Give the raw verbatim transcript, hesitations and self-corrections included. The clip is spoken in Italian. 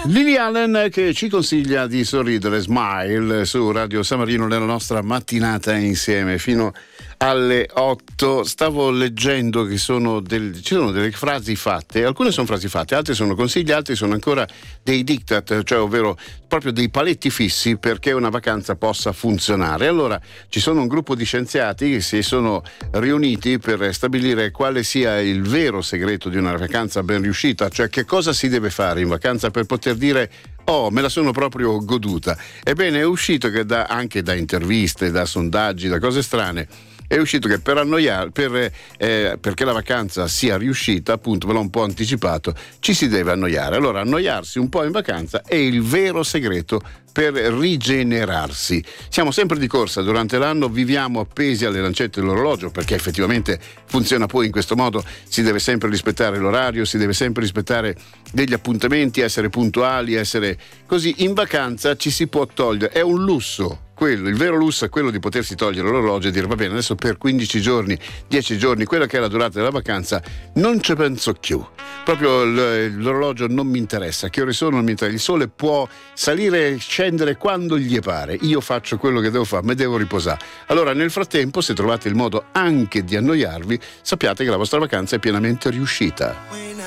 Lily Allen che ci consiglia di sorridere, Smile, su Radio San Marino nella nostra mattinata insieme fino alle otto. Stavo leggendo che sono del, ci sono delle frasi fatte, alcune sono frasi fatte, altre sono consigli, altri sono ancora dei diktat, cioè ovvero proprio dei paletti fissi perché una vacanza possa funzionare. Allora ci sono un gruppo di scienziati che si sono riuniti per stabilire quale sia il vero segreto di una vacanza ben riuscita, cioè che cosa si deve fare in vacanza per poter dire oh, me la sono proprio goduta. Ebbene, è uscito che da, anche da interviste, da sondaggi, da cose strane, è uscito che per annoiare, per, eh, perché la vacanza sia riuscita, appunto, ve l'ho un po' anticipato, ci si deve annoiare. Allora, annoiarsi un po' in vacanza è il vero segreto per rigenerarsi. Siamo sempre di corsa durante l'anno, viviamo appesi alle lancette dell'orologio, perché effettivamente funziona poi in questo modo, si deve sempre rispettare l'orario, si deve sempre rispettare degli appuntamenti, essere puntuali, essere così. In vacanza ci si può togliere, è un lusso. Quello, il vero lusso è quello di potersi togliere l'orologio e dire va bene, adesso per quindici giorni, dieci giorni, quella che è la durata della vacanza, non ci penso più. Proprio l'orologio non mi interessa, che ore sono non mi interessa, il sole può salire e scendere quando gli pare, io faccio quello che devo fare, mi devo riposare. Allora nel frattempo, se trovate il modo anche di annoiarvi, sappiate che la vostra vacanza è pienamente riuscita.